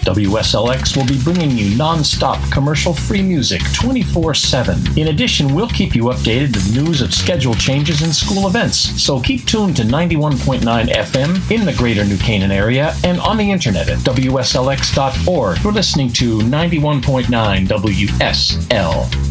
WSLX will be bringing you non-stop commercial-free music 24/7. In addition, we'll keep you updated with news of schedule changes and school events. So keep tuned to 91.9 FM in the greater New Canaan area and on the internet at WSLX.org. You're listening to 91.9 WSL.